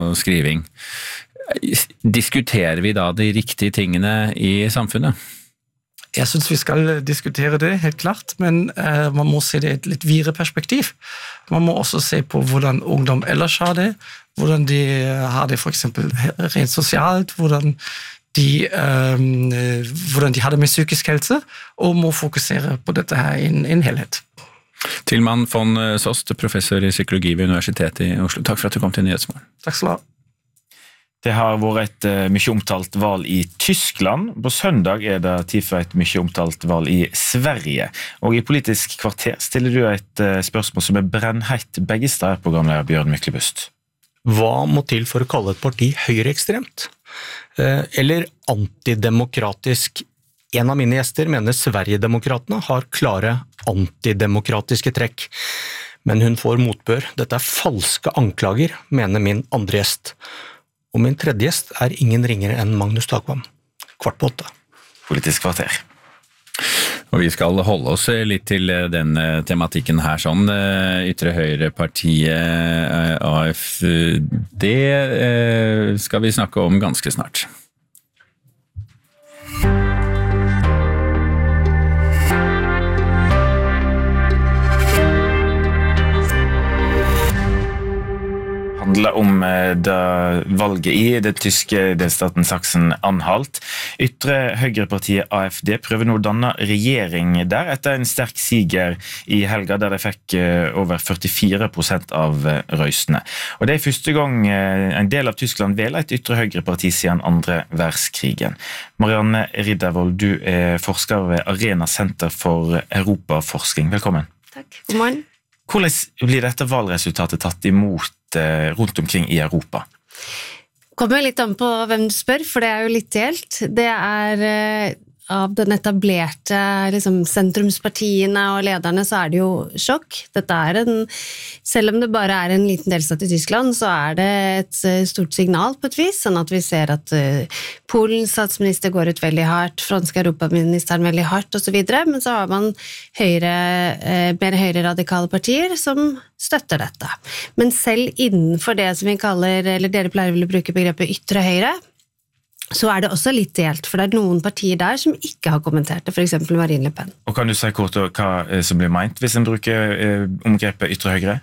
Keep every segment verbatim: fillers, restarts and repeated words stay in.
og skriving. Diskuterer vi da de riktige tingene i samfunnet? Jeg synes vi skal diskutere det, helt klart, men uh, man må se det i et litt videre perspektiv. Man må også se på hvordan ungdom ellers har det, hvordan de har det for eksempel rent sosialt, hvordan de, um, hvordan de har det med psykisk helse, og må fokusere på dette her i en, en helhet. Tilman von Sost, professor i psykologi ved Universitetet i Oslo. Takk for at du kom til Nyhetsmorgen. Takk skal du ha. Det har vært et mye omtalt valg i Tyskland. På søndag er det tid for et mye omtalt valg i Sverige. Og i Politisk kvarter stiller du et spørsmål som er brennheit begge steder, programleder Bjørn Myklebust. Hva må til for å kalle et parti høyreekstremt? Eller antidemokratisk? En av mine gjester mener Sverigedemokraterne har klare antidemokratiske trekk. Men hun får motbør. Dette er falske anklager, mener min andre gjest. Og min tredje gjest er ingen ringere enn Magnus Takvam. Kvart på åtte. Politisk kvarter. Og vi skal holde oss litt til den tematikken her sånn. Ytre høyrepartiet A F D skal vi snakke om ganske snart. Handler om det valget i det tyske delstaten Sachsen-Anhalt. Ytre høyrepartiet A F D prøver nå å danne regjering der etter en sterk siger i helga der de fikk over førtifire prosent av røystene. Og det er første gang en del av Tyskland velger et ytre høyreparti siden andre verdenskrigen. Marianne Riddervold, du er forsker ved Arena Senter for Europaforskning. Velkommen. Takk, god morgen. Hvordan blir dette valgresultatet tatt imot rundt omkring i Europa? Kommer litt an på hvem du spør, for det er jo litt delt. Det er av den etablerte liksom, sentrumspartiene og lederne, så er det jo sjokk. Dette er en, selv om det bare er en liten delstat i Tyskland, så er det et stort signal på et vis, sånn at vi ser at uh, Polens statsminister går ut veldig hardt, franske europaministeren veldig hardt og så videre, men så har man høyre, uh, mer høyre radikale partier som støtter dette. Men selv innenfor det som vi kaller, eller dere pleier vel å bruke begrepet ytre høyre, så er det også litt delt, for det er noen partier der som ikke har kommentert det, for eksempel Marine Le Pen. Og kan du si kort hva som blir meint hvis en bruker omgrepet ytre høyre?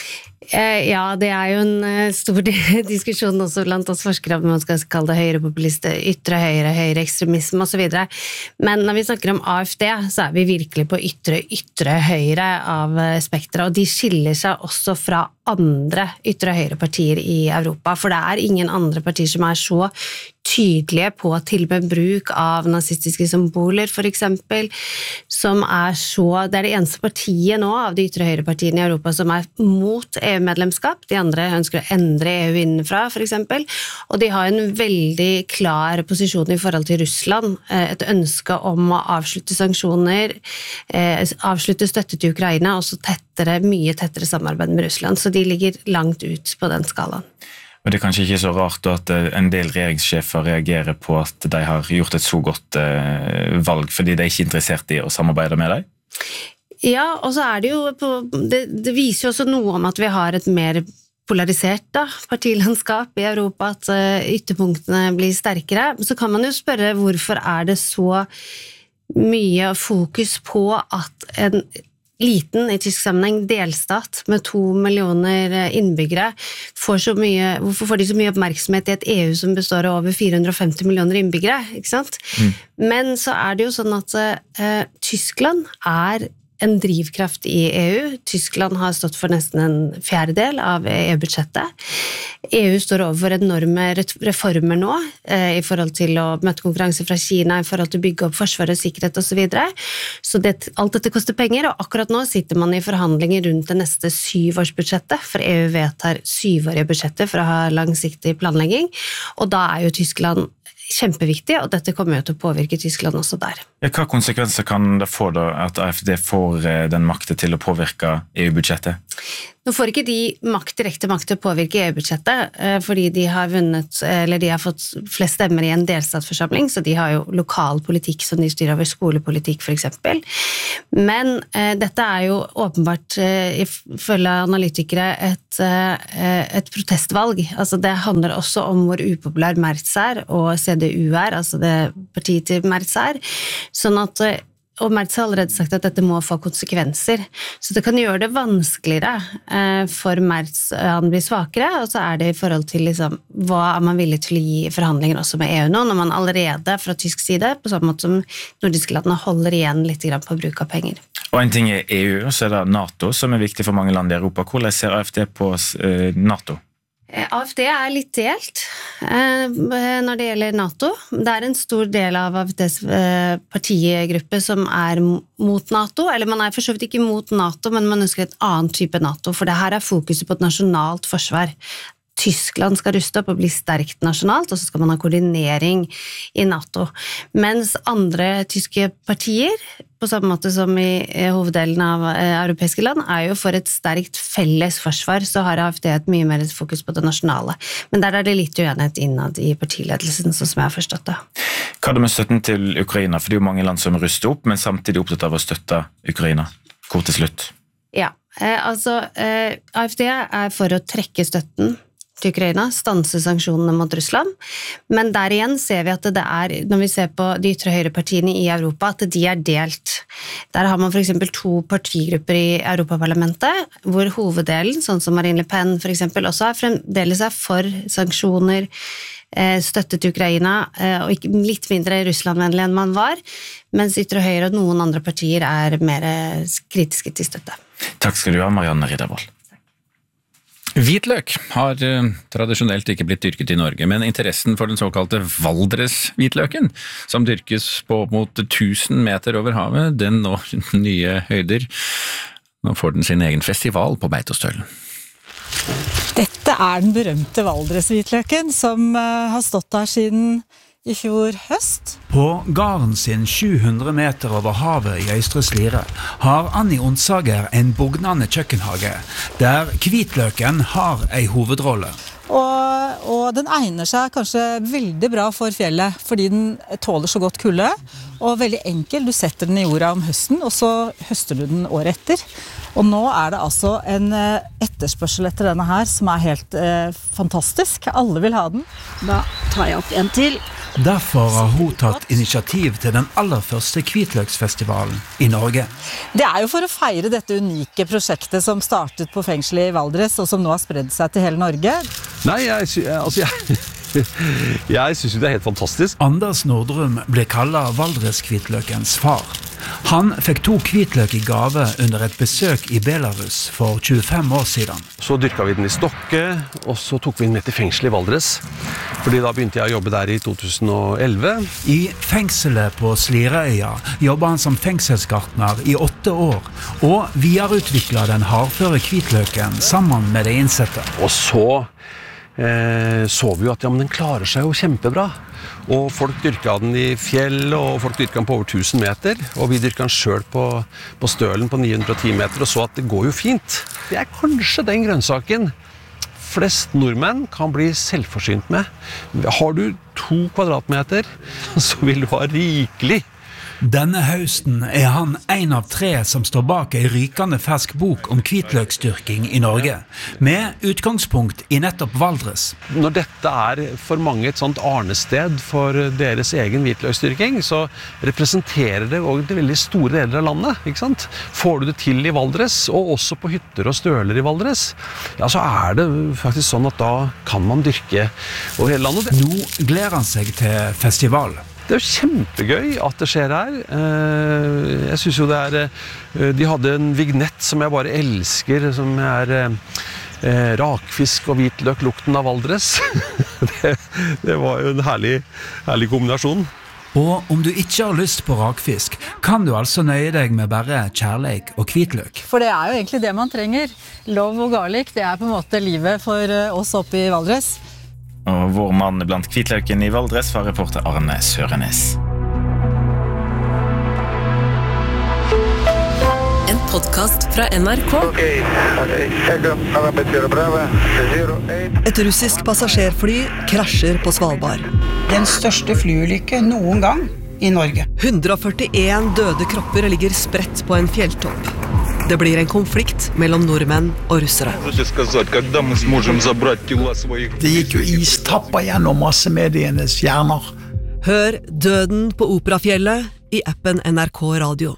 Ja, det er jo en stor diskusjon også blant oss forskere om man skal kalle det høyrepopulister, ytre høyre, høyre ekstremisme og så videre. Men når vi snakker om A F D, så er vi virkelig på ytre, ytre høyre av spektret, og de skiller seg også fra andre ytre høyre partier i Europa, for det er ingen andre partier som er så tydelige på til og med bruk av nazistiske symboler, for eksempel, som er så, det er det eneste partiet nå av de ytre høyre partiene i Europa som er mot E U-medlemskap, de andre ønsker å endre E U innenfra, for eksempel, og de har en veldig klar posisjon i forhold til Russland, et ønske om å avslutte sanksjoner, avslutte støtte til Ukraina, og så tettere, mye tettere samarbeid med Russland, så de ligger langt ut på den skalaen. Men det er kanskje ikke så rart at en del regjeringssjefer reagerer på at de har gjort et så godt valg, fordi de er ikke interessert i å samarbeide med deg? Ja, og så er det jo, på, det, det viser jo også noe om at vi har et mer polarisert da, partilandskap i Europa, at ytterpunktene blir sterkere. Så kan man jo spørre hvorfor er det så mye fokus på at en liten i tysk sammenheng delstat med to millioner innbyggere får så mye, hvorfor får de så mye oppmerksomhet i et E U som består av over fire hundre og femti millioner innbyggere, ikke sant? Mm. Men så er det jo sånn at uh, Tyskland er en drivkraft i E U. Tyskland har stått for nesten en fjerdedel av E U-budsjettet. E U står overfor enorme reformer nå eh, i forhold til å møte konkurranse fra Kina, i forhold til å bygge opp forsvar og sikkerhet og så videre. Så det, alt dette koster penger, og akkurat nå sitter man i forhandlinger rundt det neste syvårsbudsjettet, for E U vedtar syvårige budsjetter for å ha langsiktig planlegging, og da er jo Tyskland kjempeviktig, og dette kommer jo til å påvirke Tyskland også der. Ja, hva konsekvenser kan det få da at A F D får den makten til å påvirke E U-budsjettet? Nå får ikke de makt, direkte makt til å påvirke E U-budsjettet, fordi de har vunnet, eller de har fått flest stemmer i en delstatsforsamling, så de har jo lokal politikk som de styrer over, skolepolitikk for eksempel. Men eh, dette er jo åpenbart, eh, ifølge analytikere, et, eh, et protestvalg. Altså det handler også om hvor upopulær Merz er, og C D U er, altså det partiet til Merz er, sånn at og Merz har allerede sagt at dette må få konsekvenser, så det kan gjøre det vanskeligere eh, for Merz, han blir svakere, og så er det i forhold til liksom, hva er man villig til å gi forhandlinger også med E U nå, når man allerede fra tysk side, på samme måte som nordiske landene holder igjen litt grann på bruk av penger. Og en ting er E U, og så er det NATO, som er viktig for mange land i Europa. Hvordan ser A F D på uh, NATO? A F D er litt delt eh, når det gjelder NATO. Det er en stor del av A F Ds eh, partigruppe som er mot NATO, eller man er for så vidt ikke mot NATO, men man ønsker et annet type NATO, for det her er fokuset på et nasjonalt forsvar. Tyskland skal ruste opp og bli sterkt nasjonalt, og så skal man ha koordinering i NATO. Mens andre tyske partier, på samme måte som i hoveddelen av europeiske land, er jo for et sterkt felles forsvar, så har A F D et mye mer fokus på det nasjonale. Men der er det litt uenighet innad i partiledelsen, sånn som jeg har forstått det. Hva er det med støtten til Ukraina? For det er jo mange land som ruster opp, men samtidig opptatt av å støtte Ukraina. Kort til slutt. Ja, eh, altså eh, A F D er for å trekke støtten til Ukraina, stanse sanksjonene mot Russland, men der igjen ser vi at det er, når vi ser på de ytre høyre partiene i Europa, at de er delt. Der har man for eksempel to partigrupper i Europaparlamentet, hvor hoveddelen, sånn som Marine Le Pen for eksempel, også er fremdeles er for sanksjoner, støtte til Ukraina, og ikke, litt mindre Russlandvennlig enn man var, mens ytre høyre og noen andre partier er mer kritiske til støtte. Takk skal du ha, Marianne Riddervold. Hvitløk har eh, tradisjonelt ikke blitt dyrket i Norge, men interessen for den såkalte Valdres-hvitløken, som dyrkes på mot tusen meter over havet, den når nye høyder. Nå får den sin egen festival på Beitostølen. Dette er den berømte Valdres-hvitløken, som uh, har stått der siden i fjor høst. På gården sin sju hundre meter over havet i Øystre Slidre har Annie Onsager en bugnende kjøkkenhage, der hvitløken har en hovedrolle. Og, og den egner seg kanskje veldig bra for fjellet, fordi den tåler så godt kulde, og veldig enkel. Du setter den i jorda om høsten, og så høster du den året etter. Og nå er det altså en etterspørsel etter denne her, som er helt eh, fantastisk. Alle vil ha den. Da tar jeg opp en til. Derfor har hun tatt initiativ til den aller første hvitløksfestivalen i Norge. Det er jo for å feire dette unike prosjektet som startet på fengselet i Valdres, og som nå har spredd seg til hele Norge. Nei, jeg, sy- altså jeg, jeg synes jo det er helt fantastisk. Anders Nordrum ble kallet Valdres-hvitløkens far. Han fikk to hvitløk i gave under et besøk i Belarus for tjuefem år siden. Så dyrket vi den i Stokke, og så tok vi den med til fengsel i Valdres. Fordi da begynte jeg å jobbe der i to tusen og elleve. I fengselet på Slidreøya jobbet han som fengselsgartner i åtte år, og videreutviklet den hardføre hvitløken sammen med de innsatte. Og så eh, så vi jo at ja, men den klarer seg jo kjempebra. Og folk dyrket den i fjell, og folk dyrket den på over tusen meter. Og vi dyrket den selv på, på stølen på ni hundre og ti meter, og så at det går jo fint. Det er kanskje den grønnsaken flest nordmenn kan bli selvforsynt med. Har du to kvadratmeter, så vil du ha rikelig. Denne høsten er han en av tre som står bak en rykende fersk bok om hvitløksdyrking i Norge, med utgangspunkt i nettopp Valdres. Når dette er for mange et sånt arnested for deres egen hvitløksdyrking, så representerer det også veldig store deler av landet, ikke sant? Får du det til i Valdres, og også på hytter og støler i Valdres, ja, så er det faktisk sånn at da kan man dyrke over hele landet. Nå gleder han seg til festival. Det er jo kjempegøy at det skjer her. Jeg synes jo det er... De hadde en vignett som jeg bare elsker, som er rakfisk og hvitløk, lukten av Valdres. Det, det var jo en herlig, herlig kombinasjon. Og om du ikke har lyst på rakfisk, kan du altså nøye deg med bare kjærleik og hvitløk. For det er jo egentlig det man trenger. Love og garlic, det er på en måte livet for oss oppe i Valdres. Og vår mann blant hvitløken i Valdres var reporter Arne Sørenes. En podcast fra N R K. Et russisk passasjerfly krasjer på Svalbard. Den største flyulykke noen gang i Norge. hundre førtien døde kropper ligger spredt på en fjelltopp. Det blir en konflikt mellom nordmenn og russere. Det gikk jo istapper gjennom massemedienes hjerner. Hør Døden på Operafjellet i appen N R K Radio.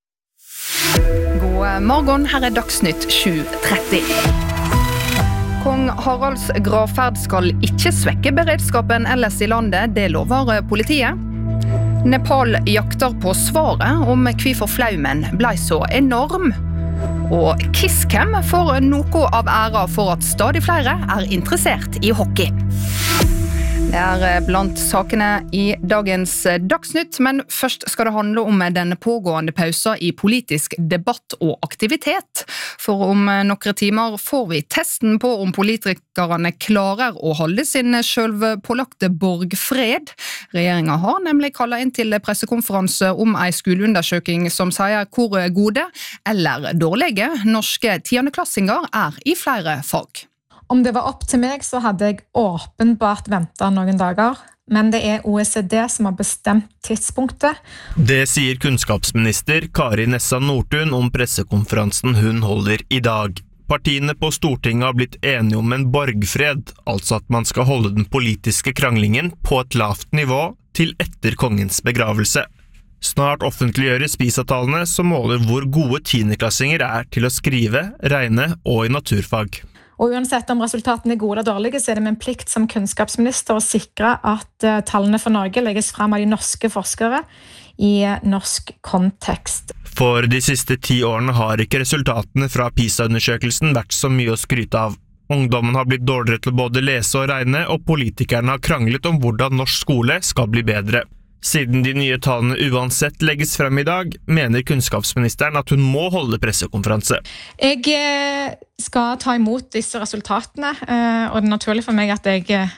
God morgen, her er Dagsnytt sju tretti. Kong Haralds gravferd skal ikke svekke beredskapen ellers i landet, det lover politiet. Nepal jakter på svaret om hvorfor flaumen ble så enorm. Og Kisscam får noe av æra for at stadig flere er interessert i hockey. Det er blant sakene i dagens Dagsnytt, men først skal det handle om den pågående pausen i politisk debatt og aktivitet. For om noen timer får vi testen på om politikerne klarer å holde sin selvpålagte borgfred. Regjeringen har nemlig kallet inn til pressekonferanse om en skoleundersøking som sier hvor gode eller dårlige norske tiendeklassinger er i flere fag. Om det var opp til meg, så hadde jeg åpenbart ventet noen dager, men det er O E C D som har bestemt tidspunktet. Det sier kunnskapsminister Kari Nessa Nordtun om pressekonferansen hun holder i dag. Partiene på Stortinget har blitt enige om en borgfred, altså at man skal holde den politiske kranglingen på et lavt nivå til etter kongens begravelse. Snart offentliggjøres PISA-tallene som måler hvor gode tiendeklassinger er til å skrive, regne og i naturfag. Og uansett om resultatene er gode eller dårlige, så er det min plikt som kunnskapsminister å sikre at uh, tallene for Norge legges frem av de norske forskere i uh, norsk kontekst. For de siste ti årene har ikke resultatene fra PISA-undersøkelsen vært så mye å skryte av. Ungdommen har blitt dårligere til både lese og regne, og politikerne har kranglet om hvordan norsk skole skal bli bedre. Siden de nye tallene uansett legges frem i dag, mener kunnskapsministeren at hun må holde pressekonferanse. Jeg skal ta imot disse resultatene, og det er naturlig for meg at jeg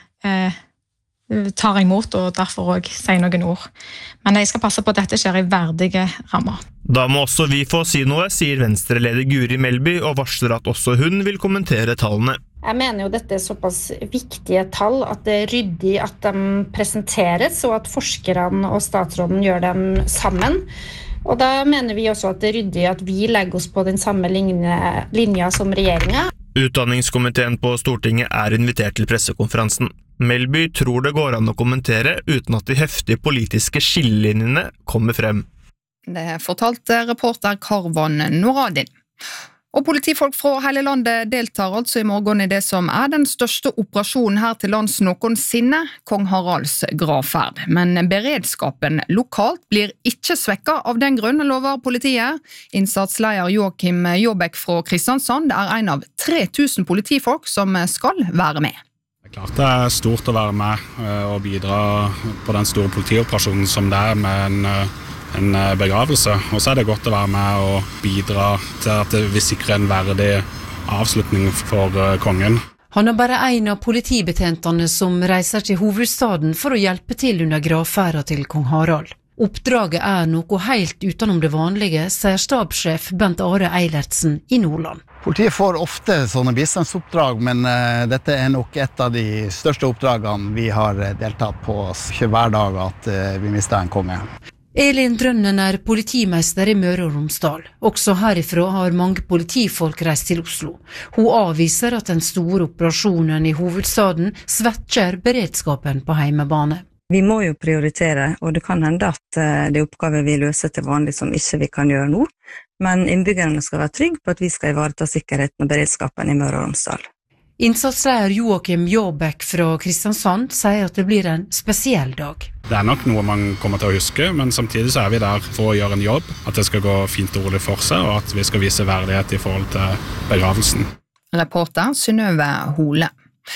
tar imot og derfor også sier noen ord. Men jeg skal passe på at dette skjer i verdige rammer. Da må også vi få si noe, sier Venstre-leder Guri Melby, og varsler at også hun vil kommentere tallene. Jeg mener jo dette er såpass viktige tall at det er ryddig at de presenteres, og at forskerne og statsråden gjør dem sammen. Og da mener vi også at det er ryddig at vi legger oss på den samme linje, linja som regjeringen. Utdanningskomiteen på Stortinget er invitert til pressekonferansen. Melby tror det går an å kommentere uten at de heftige politiske skillelinjene kommer frem. Det fortalte reporter Karvan Noradin. Og politifolk fra hele landet deltar altså i morgen i det som er den største operasjonen her til lands noensinne, Kong Haralds gravferd. Men beredskapen lokalt blir ikke svekket av den grunn, lover politiet. Innsatsleder Joakim Jåbæk fra Kristiansand er en av tre tusen politifolk som skal være med. Det er klart det er stort å være med og bidra på den store politioperasjonen som det er med en en begravelse, og så er det godt å være med og bidra til at vi sikrer en verdig avslutning for kongen. Han er bare en av politibetjentene som reiser til hovedstaden for å hjelpe til under gravferden til kong Harald. Oppdraget er noe helt utenom det vanlige, sier stabssjef Bent Are Eilertsen i Nordland. Politiet får ofte sånne bistandsoppdrag, men uh, dette er nok et av de største oppdragene vi har deltatt på hver dag at uh, vi mister en konge. Elin Drønnen er politimeister i Møre og Romsdal. Også herifra har mange politifolk reist til Oslo. Hun avviser at den store operasjonen i hovedstaden svekker beredskapen på heimebane. Vi må jo prioritere, og det kan hende at det er oppgaver vi løser til vanlig som ikke vi kan gjøre nå. Men innbyggerne skal være trygge på at vi skal ivareta sikkerheten og beredskapen i Møre og Romsdal. Innsatsleder Joakim Jåbæk fra Kristiansand sier at det blir en spesiell dag. Det er nok noe man kommer til å huske, men samtidig så er vi der for å gjøre en jobb, at det skal gå fint og rolig for seg, og at vi skal vise verdighet i forhold til begravelsen. Reporter Synnøve Hole.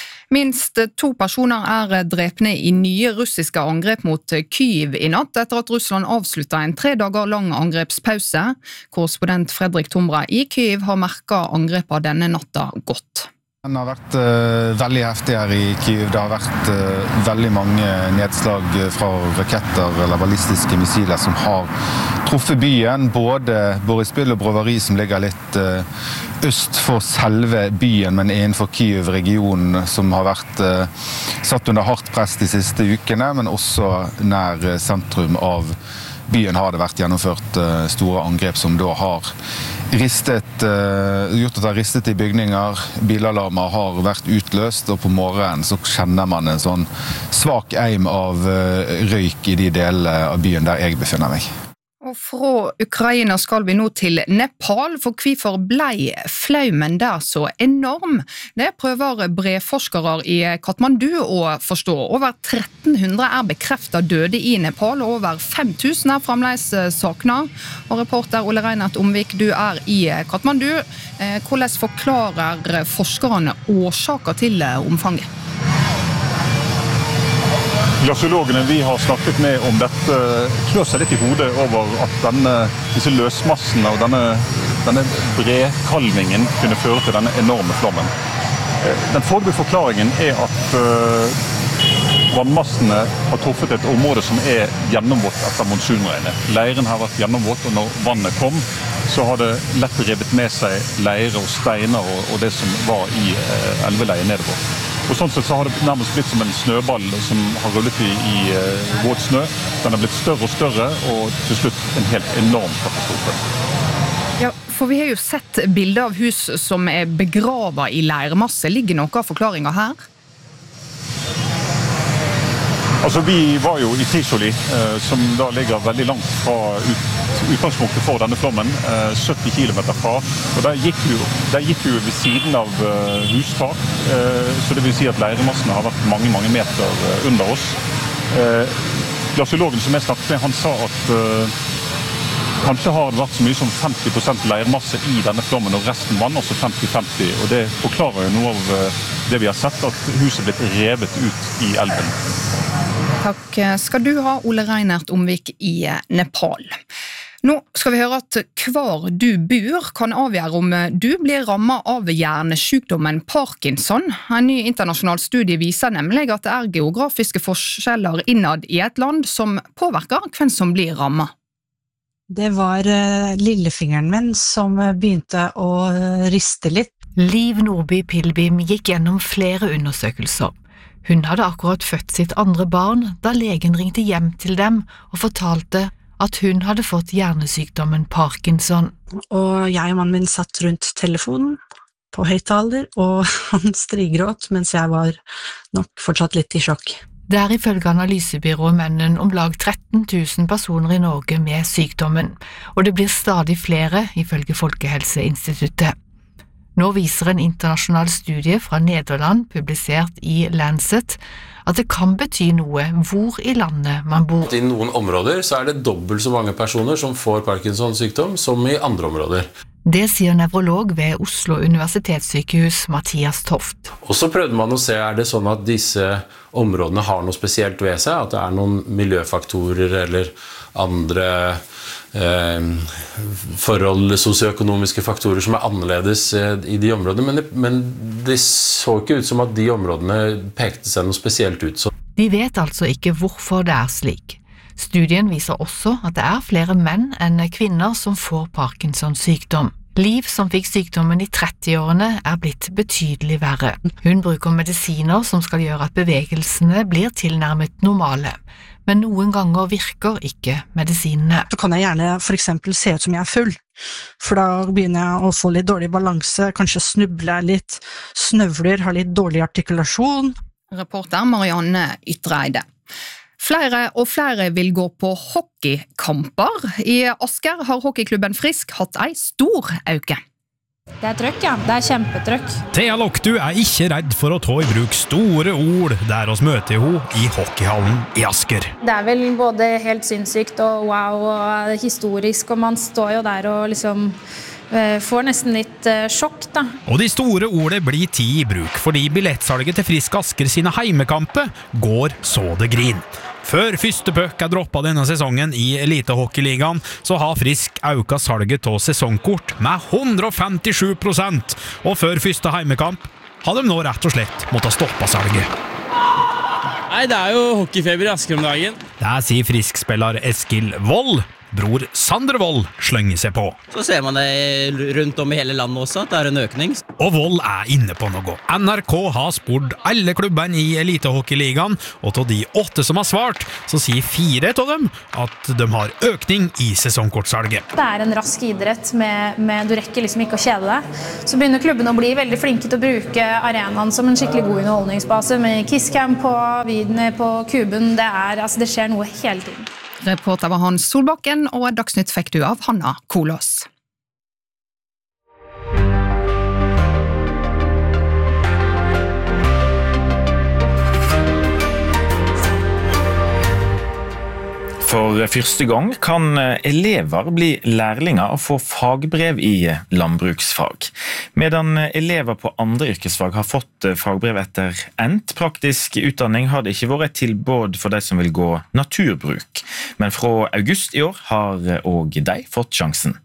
Minst to personer er drepne i nye russiske angrep mot Kyiv i natt, etter at Russland avsluttet en tre dager lang angrepspause. Korrespondent Fredrik Tombra i Kyiv har merket angrepet denne natta godt. Den har vært uh, veldig heftig her i Kyiv. Det har vært uh, veldig mange nedslag fra raketter eller ballistiske missiler som har truffet byen, både Boryspil og Brovary som ligger litt øst for selve byen, men innenfor Kyiv-regionen som har vært satt under hardt press de siste ukene, men også nær sentrum av byen har det vært gjennomført store angrep som da har ristet, gjort at det har ristet i bygninger, bilalarmer har vært utløst, og på morgenen så kjenner man en sånn svak eim av røyk i de delene av byen der jeg befinner meg. Og fra Ukraina skal vi nå til Nepal, for hvorfor ble flaumen der så enorm? Det prøver brevforskere i Kathmandu å forstå. Over tretten hundre er bekreftet døde i Nepal, og over fem tusen er fremdeles savnet. Og reporter Ole Reinert Omvik, du er i Kathmandu. Hvordan forklarer forskerne årsaker til omfanget? Glaciologene vi har snakket med om dette klør seg litt i hodet over at denne, disse løsmassene og denne, denne brekalvingen kunne føre til denne enorme flommen. Den foreløpige forklaringen er at uh, vannmassene har truffet et område som er gjennomvått etter monsunregnet. Leiren har vært gjennomvått, og når vannet kom, så har det lett revet med seg leire og steiner og, og det som var i uh, elveleiet nedover. Og sånn sett så har det nærmest blitt som en snøball som har rullet i, i uh, våt snø. Den har blitt større og større, og til slutt en helt enorm katastrofe. Ja, for vi har jo sett bilder av hus som er begravet i leirmasse. Ligger noe av forklaringer her? Altså, vi var jo i Trisoli, eh, som da ligger veldig langt fra ut, utgangspunktet for denne flommen, eh, sytti kilometer fra, og der gikk vi jo, der gikk vi jo ved siden av eh, hustak, eh, så det vil si at leiremassene har vært mange, mange meter eh, under oss. Eh, glaciologen som jeg snakket med, han sa at eh, kanskje har det vært så mye som femti prosent leirmasse i denne flommen, og resten vann, altså femti femti, og det forklarer jo noe av eh, det vi har sett, at huset blitt revet ut i elven. Takk skal du ha, Ole Reinert Omvik i Nepal. Nå skal vi høre at hvor du bor kan avgjøre om du blir rammet av hjernesykdommen Parkinson. En ny internasjonal studie viser nemlig at det er geografiske forskjeller innad i et land som påvirker hvem som blir rammet. Det var lillefingeren min som begynte å riste litt. Liv Nordby Pilbim gikk gjennom flere undersøkelser. Hun hadde akkurat født sitt andre barn da legen ringte hjem til dem og fortalte at hun hadde fått hjernesykdommen Parkinson. Og jeg og mannen min satt rundt telefonen på høyttaler, og han strigråt mens jeg var nok fortsatt litt i sjokk. Det er ifølge analysebyrået Mennen om lag tretten tusen personer i Norge med sykdommen, og det blir stadig flere ifølge Folkehelseinstituttet. Nå viser en internasjonal studie fra Nederland, publisert i Lancet, at det kan bety noe hvor i landet man bor. I noen områder så er det dobbelt så mange personer som får Parkinsons sykdom som i andre områder. Det sier nevrolog ved Oslo universitetssykehus Mathias Toft. Og så prøvde man å se, er det sånn at disse områdene har noe spesielt ved seg, at det er noen miljøfaktorer eller andre eh, forhold, sosioøkonomiske faktorer som er annerledes eh, i de områdene, men det, men det så ikke ut som at de områdene pekte seg noe spesielt ut. Så. De vet altså ikke hvorfor det er slik. Studien viser også at det er flere menn enn kvinner som får Parkinsons sykdom. Liv, som fikk sykdommen i trettiårene, er blitt betydelig verre. Hun bruker medisiner som skal gjøre at bevegelsene blir tilnærmet normale. Men noen ganger virker ikke medisinene. Så kan jeg gjerne for eksempel se ut som jeg er full, for da begynner jeg å få litt dårlig balanse, kanskje snubler jeg litt, snøvler, har litt dårlig artikulasjon. Reporter Marianne Ytreide. Flere og flere vil gå på hockeykamper. I Asker har hockeyklubben Frisk hatt ei stor auke. Det er trøkk, ja. Det er kjempetrøkk. Thea Loktu er ikke redd for å ta i bruk store ord der oss møter henne i hockeyhallen i Asker. Det er vel både helt sinnssykt og wow og historisk, og man står jo der og liksom får nesten litt sjokk, da. Og de store ordene blir tid i bruk, fordi billettsalget til Frisk Asker sine heimekamper går så det grin. Før første puck er droppet denne sesongen i Elitehockeyligaen, så har Frisk auka salget av sesongkort med hundre og femtisju prosent, og før første heimekamp har de nå rett og slett måttet stoppe salget. Nei, det er jo hockeyfeber i Asker om dagen. Det sier Frisk-spiller Eskil Vold. bror Sander Wold slenger seg på. Så ser man det rundt om i hele landet også, at det er en økning. Og Wold er inne på noe. N R K har spurt alle klubbene i Elitehockeyligaen, og til de åtte som har svart, så sier fire av dem at de har økning i sesongkortsalget. Det er en rask idrett med, med du rekker liksom ikke å kjede deg. Så begynner klubben å bli veldig flinke til å bruke arenaen som en skikkelig god underholdningsbase med Kisscam på Videne på Kuben. Det, er, altså det skjer noe hele tiden. Reporter var Hans Solbakken, og Dagsnytt fikk du av Hanna Kolås. For første gang kan elever bli lærlinger og få fagbrev i landbruksfag. Medan elever på andre yrkesfag har fått fagbrev etter endt praktisk utdanning, har det ikke vært et tilbud for de som vil gå naturbruk. Men fra august i år har også de fått sjansen.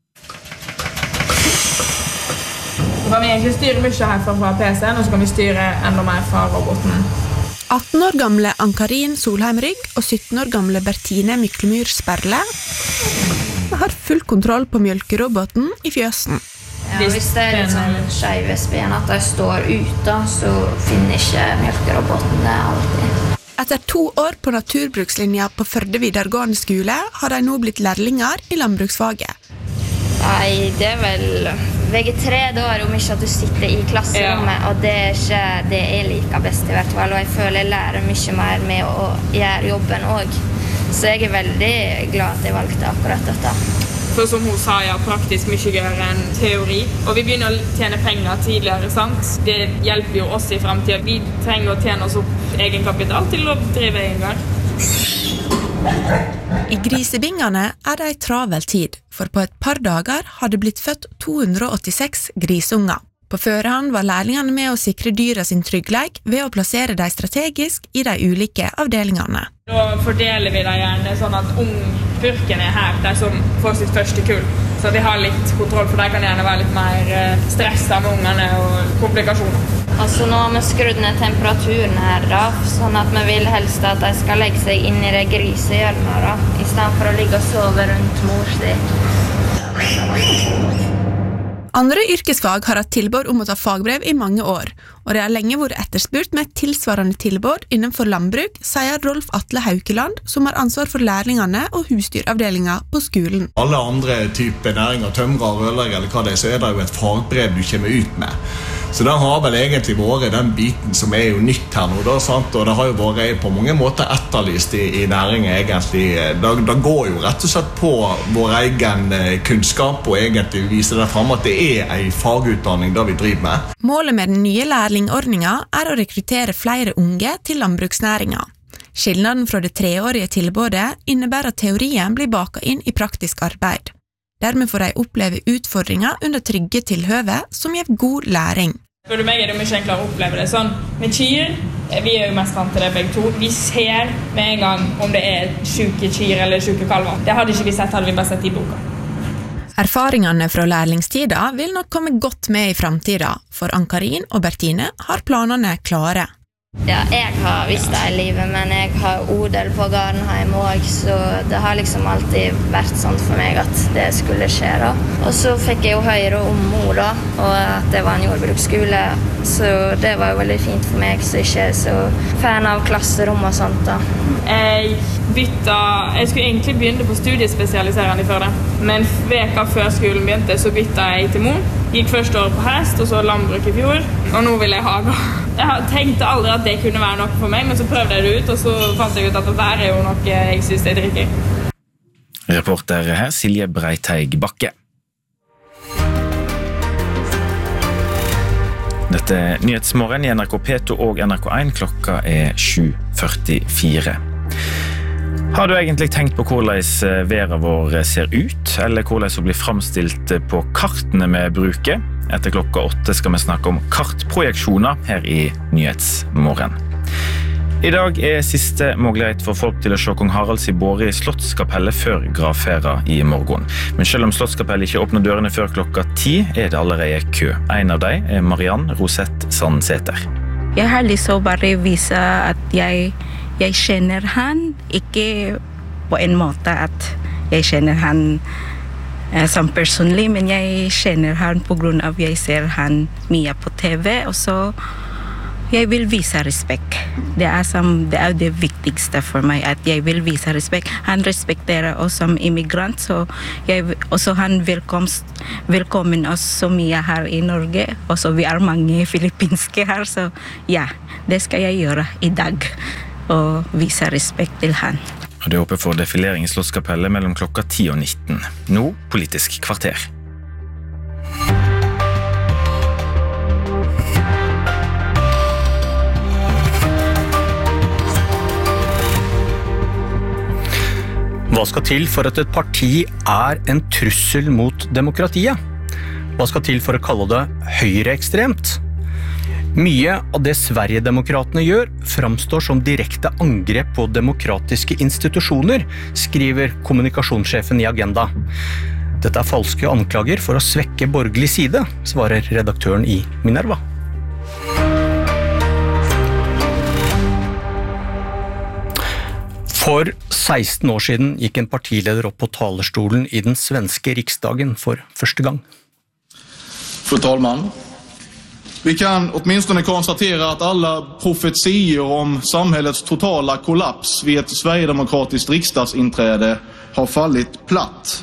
Så kan vi egentlig styre mye herfra fra P C-en, og så kan vi styre enda mer fra roboten. atten år gamle Ankarin Solheim Rygg og sytten år gamle Bertine Myklemyr Sperle har full kontroll på mjølkeroboten i fjøsen. Ja, hvis det er litt sånn skeive spen at de står ute, så finner ikke mjølkeroboten det alltid. Etter to år på naturbrukslinja på Førde videregående skole har de nå blitt lærlinger i landbruksfaget. Nei, det er vel V G tre da er om ikke at du sitter i klasserommet, ja. Og det er ikke det jeg liker best i hvert fall, og jeg føler jeg lærer mye mer med å gjøre jobben også. Så jeg er veldig glad at jeg valgte akkurat dette. For som hun sa, ja, praktisk mye gøyere enn teori, og vi begynner å tjene penger tidligere, sant? Det hjelper jo oss i fremtiden. Vi trenger å tjene oss opp egenkapital til å drive en gang. I grisebingene er det en travel tid, for på et par dager har det blitt født to hundre åttiseks grisunger. På førehånd var lærlingene med å sikre dyra sin tryggleik ved å plassere dem strategisk i de ulike avdelingene. Da fordeler vi dem gjerne sånn at ungpurken er her, de som får sitt første kull. Så de har litt kontroll, for de kan gjerne være litt mer stresset med ungene og komplikasjoner. Altså nå har vi skrudd ned temperaturen her da, sånn at vi vil helst at de skal legge seg inn i det grisehjørnet da, i stedet for å ligge og sove rundt mors di. Andre yrkesfag har hatt tilbud om å ta fagbrev i mange år, og det har lenge vært etterspurt med et tilsvarende tilbud innenfor landbruk, sier Rolf Atle Haukeland, som har ansvar for lærlingene og husdyravdelingen på skolen. Alle andre typer næringer, tømrer, rørlegger eller hva det er, så er det jo et fagbrev du kommer ut med. Så det har vel egentlig vært den biten som er jo nytt her nå, da, sant? Og det har jo vært på mange måter etterlyst i, i næringen egentlig. Det, det går jo rett og slett på vår egen kunnskap og egentlig viser det frem at det er en fagutdanning da vi driver med. Målet med den nye lærlingordningen er å rekruttere flere unge til landbruksnæringen. Skillnaden fra det treårige tilbudet innebærer at teorien blir baket inn i praktisk arbeid. Dermed får de oppleve utfordringer under trygge tilhøve som gir god læring. For meg er det mye enklere å oppleve det sånn. Med kyr, vi er jo mest vant til det begge to. Vi ser med en gang om det er syke kyr eller syke kalver. Det hadde ikke vi sett, hadde vi bare sett i boka. Erfaringene fra lærlingstida vil nok komme godt med i fremtiden, for Ankarin og Bertine har planene klare. Ja, jeg har visst det i livet, men jeg har odel på Gardenheim også, så det har liksom alltid vært sånn for meg at det skulle skje da. Og så fikk jeg jo høre om mor da, og at det var en jordbruksskole, så det var jo veldig fint for meg, så ikke er så fan av klasserom og sånt da. Jeg bytta, jeg skulle egentlig begynne på studiespesialiserende før det, men veka før skolen begynte så bytta jeg til mor. Gikk første år på hest, og så landbruk i fjor, og nå vil jeg hage. Jeg tenkte aldri at det kunne være noe for meg, men så prøvde jeg det ut, og så fant jeg ut at det er jo noe jeg synes jeg drikker. Reporter her, Silje Breiteig Bakke. Dette er Nyhetsmorgen i N R K P to og N R K én, klokka er sju førtifire. Har du egentlig tenkt på hvordan verden vår ser ut, eller hvordan den blir fremstilt på kartene vi bruker? Etter klokka åtte skal vi snakke om kartprojeksjoner her i Nyhetsmorgen. I dag er siste mulighet for folk til å se kong Haralds båre i Slottskapellet før gravferda i morgen. Men selv om Slottskapellet ikke åpner dørene før klokka ti, er det allerede kø. En av dem er Mariann Rosett Sandseter. Jeg har lyst til å bare vise at jeg, jeg kjenner han, ikke på en måte at jeg kjenner han eh, som personlig, men jeg kjenner han på grunn av jeg ser han mye på T V, og så jeg vil vise respekt. Det er, som, det er det viktigste for meg, at jeg vil vise respekt. Han respekterer oss som immigrant, så jeg, også han velkomst, velkommen oss så mye her i Norge. Og så vi er mange filippinske her, så ja, det skal jeg gjøre i dag, og vise respekt til han. Og det håper for defilering i Slottskapellet mellom klokka ti og nitten. Nå Politisk kvarter. Hva skal til for at et parti er en trussel mot demokratiet? Hva skal til for å kalle det høyreekstremt? Mye av det Sverigedemokratene gjør framstår som direkte angrep på demokratiske institusjoner, skriver kommunikasjonssjefen i Agenda. Dette er falske anklager for å svekke borgerlig side, svarer redaktøren i Minerva. For seksten år siden gikk en partileder opp på talerstolen i den svenske riksdagen for første gang. Fru talman, vi kan åtminstone konstatera att alla profetier om samhällets totala kollaps vid ett sverigedemokratiskt riksdagsinträde har fallit platt.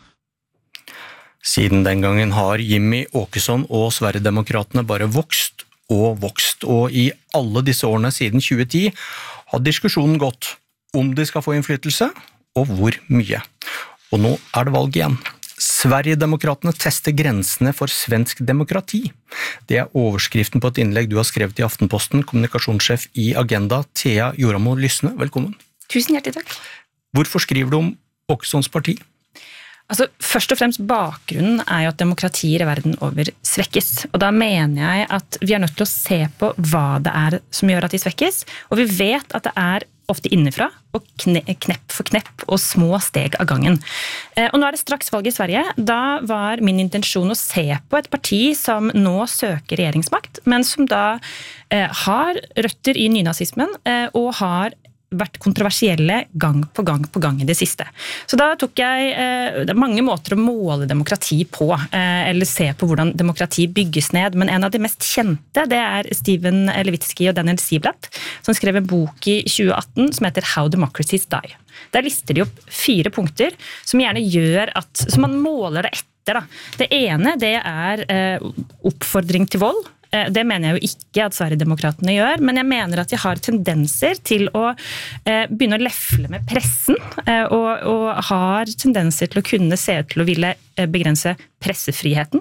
Siden den gangen har Jimmy Åkesson og Sverigedemokratene bare vokst og vokst, og i alle disse årene siden tjue ti har diskusjonen gått om de skal få innflytelse, og hvor mye. Og nå er det valg igjen. Sverigedemokratene tester grensene for svensk demokrati. Det er overskriften på et innlegg du har skrevet i Aftenposten, kommunikasjonssjef i Agenda, Thea Joramo Lysne. Velkommen. Tusen hjertelig takk. Hvorfor skriver du om Åkessons parti? Altså, først og fremst bakgrunnen er jo at demokratier i verden over svekkes. Og da mener jeg at vi er nødt til å se på hva det er som gjør at de svekkes. Og vi vet at det er ofte innenfra, og knepp for knepp, og små steg av gangen. Og nå er det straks valg i Sverige. Da var min intensjon å se på et parti som nå søker regjeringsmakt, men som da eh, har røtter i nynazismen, eh, og har vært kontroversielle gang på gang på gang i det siste. Så da tok jeg eh, det er mange måter å måle demokrati på, eh, eller se på hvordan demokrati bygges ned, men en av de mest kjente, det er Steven Levitsky og Daniel Ziblatt, som skrev en bok i tjue atten som heter How Democracies Die. Der lister de opp fire punkter som gjerne gjør at, som man måler det etter. Da. Det ene, det er eh, oppfordring til vold. Det mener jeg jo ikke at Sverigedemokratene gjør, men jeg mener at de har tendenser til å eh, begynne å lefle med pressen, eh, og, og har tendenser til å kunne se ut til å ville eh, begrense pressefriheten.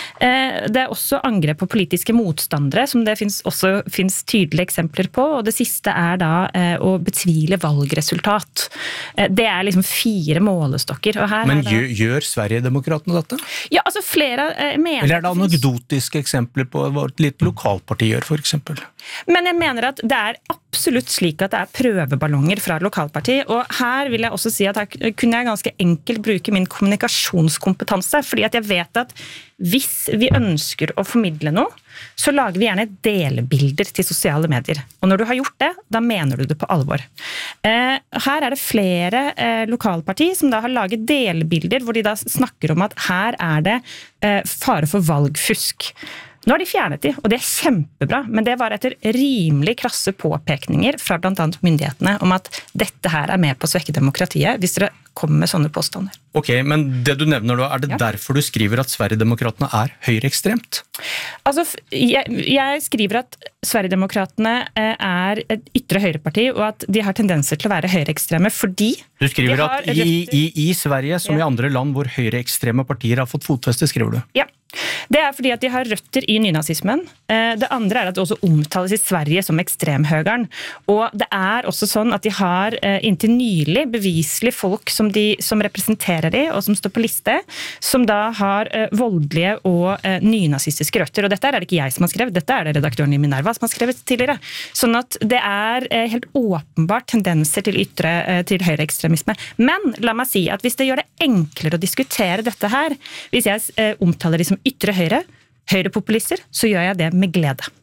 Eh, det er også angrep på politiske motstandere, som det finnes, også finnes tydelige eksempler på, og det siste er da eh, å betvile valgresultat. Eh, det er liksom fire målestokker. Og her men det... gjør, gjør Sverigedemokratene dette? Ja, altså flere eh, mener... Eller er det anekdotiske eksempler på hva et litt lokalparti gjør, for eksempel? Men jeg mener at det er absolutt slik at det er prøveballonger fra et lokalparti, og her vil jeg også si at her kunne jeg ganske enkelt bruke min kommunikasjonskompetanse, fordi at jeg vet at hvis vi ønsker å formidle noe, så lager vi gjerne delebilder til sosiale medier. Og når du har gjort det, da mener du det på alvor. Eh, her er det flere eh, lokalparti som da har laget delebilder, hvor de da snakker om at her er det eh, fare for valgfusk. Nå har de fjernet de, og det er kjempebra, men det var etter rimelig krasse påpekninger fra blant annet myndighetene om at dette her er med på å svekke demokratiet, hvis dere kommer med sånne påstander. Ok, men det du nevner da, er det ja. derfor du skriver at Sverigedemokratene er høyreekstremt? Altså, jeg, jeg skriver at Sverigedemokratene er et ytre høyreparti, og at de har tendenser til å være høyreekstreme fordi du skriver at i, i, i Sverige, som ja. i andre land hvor høyreekstreme partier har fått fotfeste, skriver du? Ja. Det er fordi at de har røtter i nynazismen. Det andre er at det også omtales i Sverige som ekstremhøgeren. Og det er også sånn at de har inntil nylig beviselig folk som, de, som representerer de, og som står på liste, som da har voldelige og nynazistiske røtter. Og dette er det ikke jeg som har skrevet, dette er det redaktøren i Minerva som har skrevet tidligere. Sånn at det er helt åpenbart tendenser til ytre, til høyreekstremisme. Men la meg si at hvis det gjør det enklere å diskutere dette her, hvis jeg omtaler de som ytre høyre, høyrepopulister, så gjør jeg det med glede.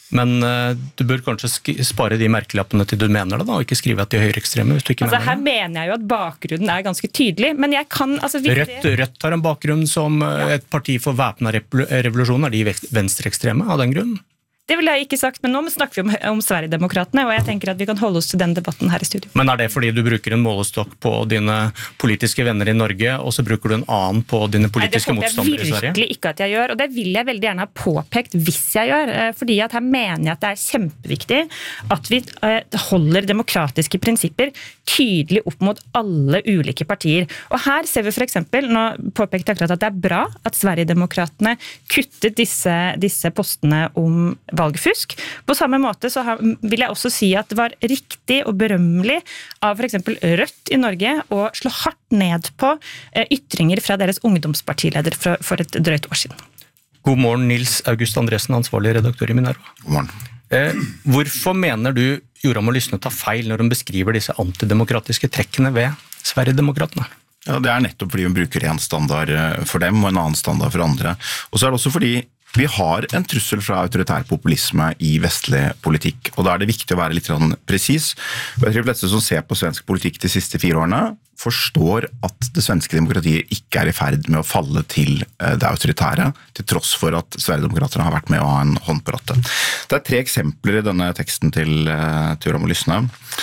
Men uh, du bør kanskje spare de merkelappene til du mener det da, og ikke skrive at de er høyreekstreme hvis du ikke altså, mener det. Her mener jeg jo at bakgrunnen er ganske tydelig, men jeg kan... Altså, Rødt, Rødt har en bakgrunn som et parti for væpnet revolusjon. Er de venstreekstreme av den grunnen? Det vil jeg ikke sagt, men nå snakker vi om, om Sverigedemokratene, og jeg tenker at vi kan holde oss til den debatten her i studio. Men er det fordi du bruker en målestokk på dine politiske venner i Norge, og så bruker du en annen på dine politiske motstandere i Sverige? Nei, det håper jeg virkelig ikke at jeg gjør, og det vil jeg veldig gjerne ha påpekt hvis jeg gjør, fordi at her mener jeg at det er kjempeviktig at vi holder demokratiske prinsipper tydelig opp mot alle ulike partier. Og her ser vi for eksempel, nå påpekte jeg akkurat at det er bra at Sverigedemokratene kuttet disse, disse postene om valgfusk. På samme måte så vil jeg også si at det var riktig og berømmelig av for eksempel Rødt i Norge å slå hardt ned på ytringer fra deres ungdomspartileder for et drøyt år siden. God morgen, Nils August Andresen, ansvarlig redaktør i Minerva. God morgen. Eh, hvorfor mener du Joram og Lysne tar feil når de beskriver disse antidemokratiske trekkene ved Sverigedemokratene? Ja, det er nettopp fordi vi bruker en standard for dem og en annen standard for andre. Og så er det også fordi vi har en trussel fra autoritær populisme i vestlig politikk, og da er det viktig å være litt presis. Jeg tror de fleste som ser på svensk politikk de siste fire årene, forstår at det svenske demokratiet ikke er i ferd med å falle til det autoritære, til tross for at Sverigedemokraterne har vært med å ha en hånd på rattet. Det er tre eksempler i denne teksten til, til Joram og Lysne.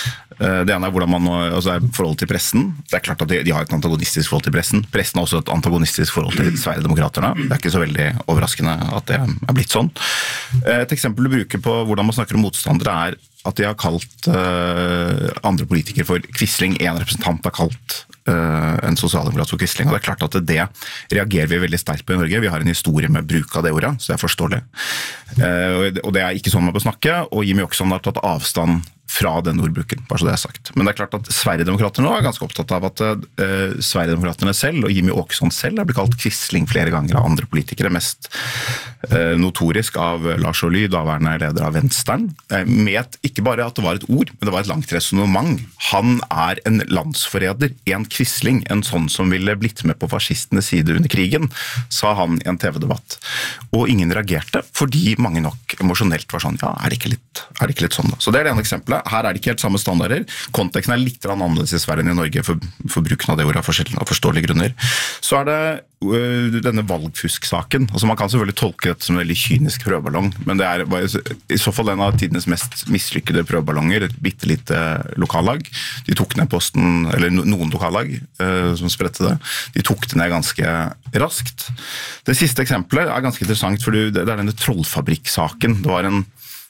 Det ene er hvordan man altså er forholdet til pressen. Det er klart at de, de har et antagonistisk forhold til pressen. Pressen har også et antagonistisk forhold til Sverigedemokraterne. Det er ikke så veldig overraskende at det er blitt sånn. Et eksempel du bruker på hvordan man snakker om motstandere er at de har kalt uh, andre politikere for quisling. En representant har kalt uh, en sosialdemokrat for quisling, og det er klart at det reagerer vi veldig sterkt på i Norge. Vi har en historie med bruk av det ordet, så det er forståelig. Uh, og det er ikke sånn man bør snakke, og Jimmy Åkesson har tatt avstand fra den ordbruken, bare så det er sagt. Men det er klart at Sverigedemokraterne nå er ganske opptatt av at uh, Sverigedemokraterne selv og Jimmy Åkesson selv har blitt kalt quisling flere ganger av andre politikere, mest uh, notorisk av Lars Ohly, daværende leder av Venstren, uh, med et, ikke bare at det var et ord, men det var et langt resonemang. Han er en landsforræder, en quisling, en sånn som ville blitt med på fascistenes side under krigen, sa han i en T V-debatt. Og ingen reagerte, fordi mange nok emosjonelt var sånn, ja, er det ikke litt, er det ikke litt sånn da? Så det er det ene eksempelet. Her er det ikke helt samme standarder. Konteksten er litt annerledes i Sverige enn i Norge for, for bruken av det ordet av forståelige grunner. Så er det uh, denne valgfusk-saken. Altså man kan selvfølgelig tolke dette som en veldig kynisk prøveballong, men det er bare, i så fall en av tidenes mest mislykkede prøveballonger, et bittelite lokallag. De tok ned posten, eller noen lokallag uh, som spredte det. De tok det ned ganske raskt. Det siste eksempelet er ganske interessant, for det er denne trollfabrikk-saken. Det var en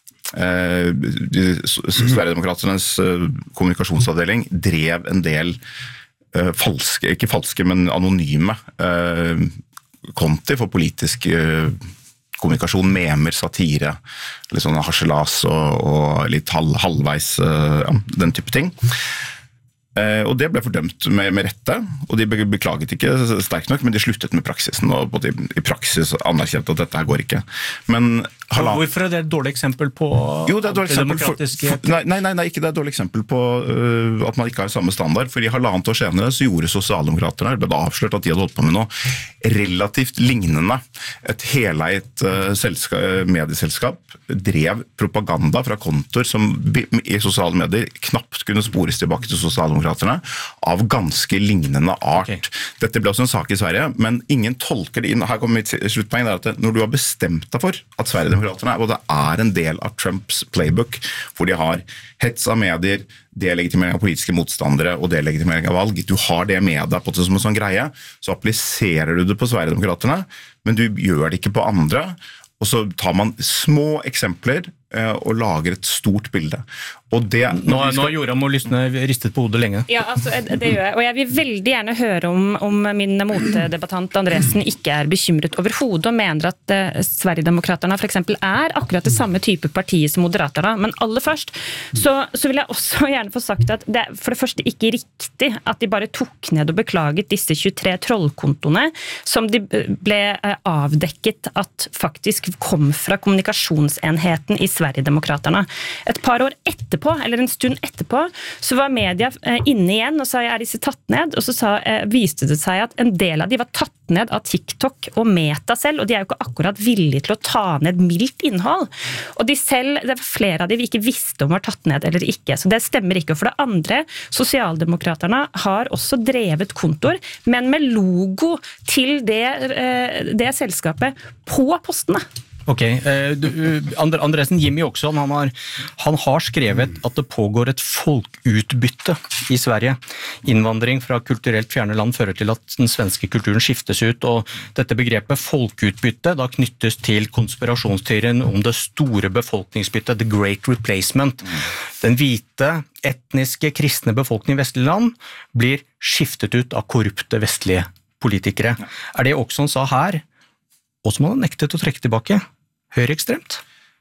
Eh, Sverigedemokraternes eh, kommunikasjonsavdeling drev en del eh, falske, ikke falske, men anonyme eh, konti for politisk eh, kommunikasjon, memer, satire, litt sånn harselas og, og litt halv, halvveis, eh, ja, den type ting. Eh, og det ble fordømt med, med rette, og de beklaget ikke sterkt nok, men de sluttet med praksisen, og de, i praksis anerkjente at dette her går ikke. Men Halland... Hvorfor er det et dårlig eksempel på jo, det er et dårlig eksempel for, for, nei, nei, nei, ikke det er et dårlig eksempel på uh, at man ikke har samme standard, for i halvannet år senere så gjorde sosialdemokraterne, det ble avslørt at de hadde holdt på med noe relativt lignende. Et heleit uh, selskap, medieselskap drev propaganda fra kontor som i sosiale medier knapt kunne spores tilbake til sosialdemokraterne av ganske lignende art. Okay. Dette ble også en sak i Sverige, men ingen tolker det inn. Her kommer mitt sluttpoeng, det er at når du har bestemt deg for at Sverige og det er en del av Trumps playbook, hvor de har hets av medier, delegitimering av politiske motstandere og delegitimering av valg. Du har det med deg på det som en sånn greie, så appliserer du det på Sverigedemokraterne, men du gjør det ikke på andre, og så tar man små eksempler eh, og lager et stort bilde. Og det, nå har skal... Joram og Lysne ristet på hodet lenge. Ja, altså, det gjør jeg. Og jeg vil veldig gjerne høre om, om min motdebattant Andresen ikke er bekymret overhodet og mener at uh, Sverigedemokraterne for eksempel er akkurat det samme type parti som Moderaterna. Men aller først så, så vil jeg også gjerne få sagt at det er for det første ikke riktig at de bare tok ned og beklaget disse tjuetre trollkontoene som de ble uh, avdekket at faktisk kom fra kommunikasjonsenheten i Sverigedemokraterne. Et par år etterpå etterpå, eller en stund etterpå, så var media inne igjen og sa, er disse tatt ned? Og så sa, viste det seg at en del av de var tatt ned av TikTok og Meta selv, og de er jo ikke akkurat villige til å ta ned mildt innhold. Og de selv, det var flere av de vi ikke visste om var tatt ned eller ikke, så det stemmer ikke. For det andre, sosialdemokraterne har også drevet kontor, men med logo til det, det selskapet på postene. Ok, du, Andresen, Jimmy Åkesson, han har, han har skrevet at det pågår et folkeutbytte i Sverige. Innvandring fra kulturelt fjerne land fører til at den svenske kulturen skiftes ut, og dette begrepet folkeutbytte da knyttes til konspirasjonsteorien om det store befolkningsbyttet, the great replacement. Den hvite, etniske, kristne befolkningen i vestlige land blir skiftet ut av korrupte vestlige politikere. Er det Åkesson sa her, og som han har nektet å trekke tilbake, høyreekstremt?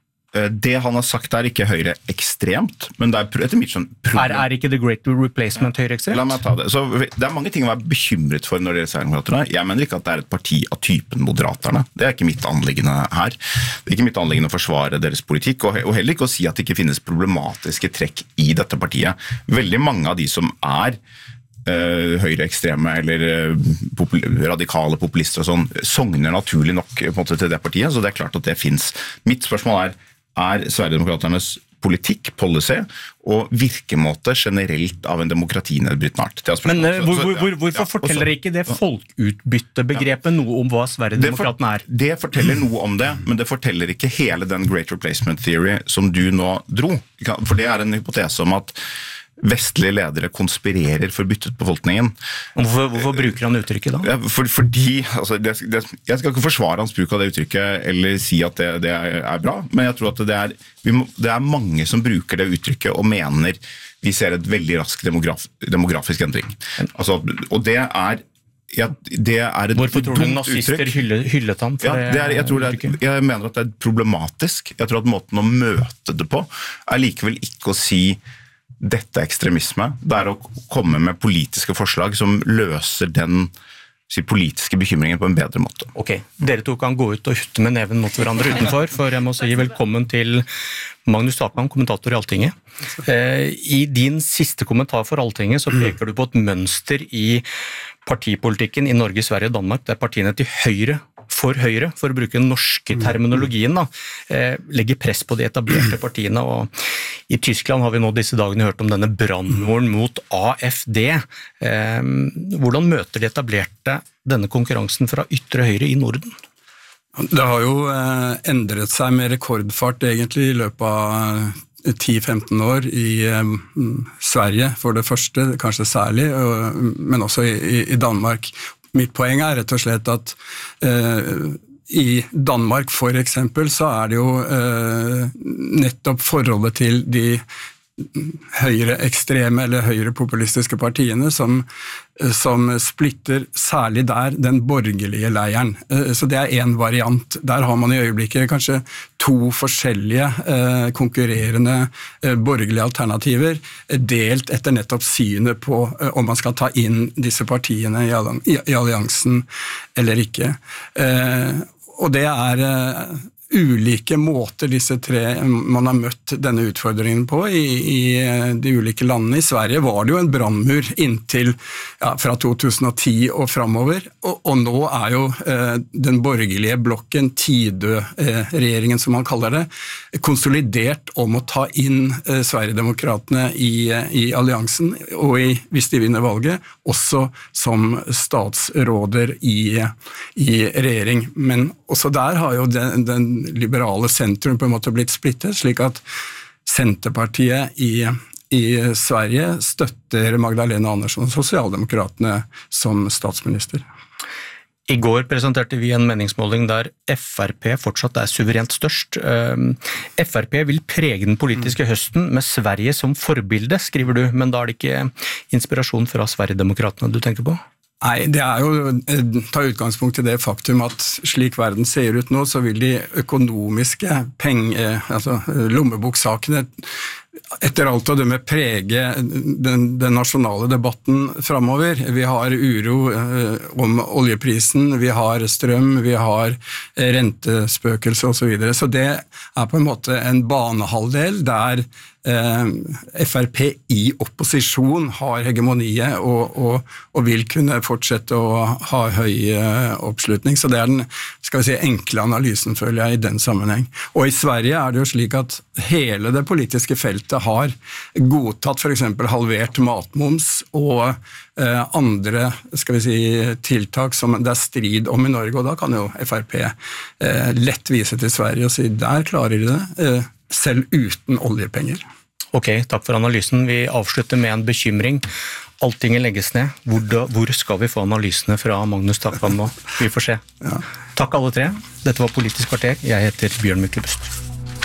Det han har sagt er ikke høyreekstremt, men det er etter mitt sånn problem. Er, er ikke the great replacement høyreekstremt? La meg ta det. Så det er mange ting å være bekymret for når det gjelder Sverigedemokraterne. Jeg mener ikke at det er et parti av typen Moderaterne. Det er ikke mitt anliggende her. Det er ikke mitt anliggende å forsvare deres politikk, og heller ikke å si at det ikke finnes problematiske trekk i dette partiet. Veldig mange av de som er Uh, høyreekstreme eller uh, popul- radikale populister og sånn, sogner naturlig nok på en måte, til det partiet, så det er klart at det finnes. Mitt spørsmål er, er Sverigedemokraternes politikk, policy og virkemåte generelt av en demokratinedbrytende art? Men uh, hvor, hvor, hvor, hvorfor ja, forteller ikke det folkeutbyttebegrepet ja. noe om hva Sverigedemokraterne er? Det, for, det forteller noe om det, men det forteller ikke hele den Great Replacement Theory som du nå dro. For det er en hypotese om at vestlige ledere konspirerer for byttet befolkningen. Hvorfor, hvorfor bruker han uttrykket da? Ja, for, fordi, altså, det, det, jeg skal ikke forsvare hans bruk av det uttrykket eller si at det, det er bra, men jeg tror at det er, vi må, det er mange som bruker det uttrykket og mener vi ser et veldig rask demograf, demografisk endring. Altså, og det er Ja, det er et Hvorfor tror du nazister hyllet, hyllet han? Ja, det er, jeg, tror det er, jeg mener at det er problematisk. Jeg tror at måten å møte det på er likevel ikke å si dette er ekstremisme. Det er å komme med politiske forslag som løser den si, politiske bekymringen på en bedre måte. Ok, dere to kan gå ut og hytte med neven mot hverandre utenfor, for jeg må si velkommen til Magnus Takman, kommentator i Alltinget. Eh, I din siste kommentar for Alltinget så peker du på et mønster i partipolitikken i Norge, Sverige og Danmark, der partiene til høyre for høyre, for å bruke den norske terminologien, da, eh, legger press på de etablerte partiene. Og i Tyskland har vi nå disse dagene hørt om denne brannmuren mot A F D. Eh, hvordan møter de etablerte denne konkurransen fra ytre høyre i Norden? Det har jo eh, endret seg med rekordfart egentlig i løpet av ti til femten år i eh, Sverige for det første, kanskje særlig, og, men også i, i Danmark. Mitt poeng er rett og slett at eh, i Danmark for eksempel så er det jo eh, nettopp forholdet til de høyre ekstreme eller høyre populistiske partiene som, som splitter særlig der den borgerlige leiren. Så det er en variant. Der har man i øyeblikket kanskje to forskjellige eh, konkurrerende eh, borgerlige alternativer delt etter nettopp synet på eh, om man skal ta inn disse partiene i, i, i alliansen eller ikke. Eh, og det er eh, ulike måter disse tre man har møtt denne utfordringen på i, i de ulike landene. I Sverige var det jo en brannmur inntil ja, fra to tusen og ti og fremover, og, og nå er jo eh, den borgerlige blokken, Tidø-regjeringen som man kaller det, konsolidert om å ta inn eh, Sverigedemokratene i, i alliansen, og i, hvis de vinner valget, også som statsråder i, i regjering. Men også der har jo den, den liberale sentrum på en måte blitt splittet, slik at Centerpartiet i, i Sverige støtter Magdalena Andersson og Sosialdemokratene som statsminister. I går presenterte vi en meningsmåling der F R P fortsatt er suverent størst. F R P vil prege den politiske høsten med Sverige som forbilde, skriver du, men da er det ikke inspirasjon fra Sverigedemokratene du tenker på? Nei, det er jo ta utgangspunkt i det faktum at slik verden ser ut nå, så vil de økonomiske penge, altså lommeboksakene etter alt å dømme prege den, den nasjonale debatten fremover. Vi har uro eh, om oljeprisen, vi har strøm, vi har rentespøkelse og så videre. Så det er på en måte en banehalvdel der eh, F R P i opposisjon har hegemoniet og, og, og vil kunne fortsette å ha høy eh, oppslutning. Så det er den skal vi si, enkle analysen, føler jeg, i den sammenheng. Og i Sverige er det jo slik at hele det politiske feltet har godtatt for eksempel halvert matmoms og eh, andre skal vi si, tiltak som det er strid om i Norge, og da kan jo F R P eh, lett vise til Sverige og si der klarer de det, eh, selv uten oljepenger. Ok, takk for analysen. Vi avslutter med en bekymring. Alltinget legges ned. Hvor, da, hvor skal vi få analysene fra Magnus Takvam nå? Vi får se. Ja. Takk alle tre. Dette var Politisk kvarter. Jeg heter Bjørn Myklebust.